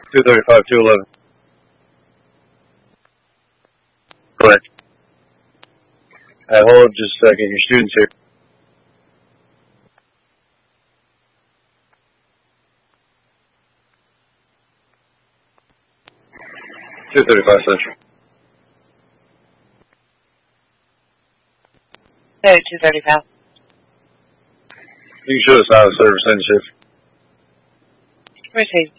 235, 211. Correct. Hold just a second. Your student's here. .235 Central. So 235. You can show us out of service and shift. Receive.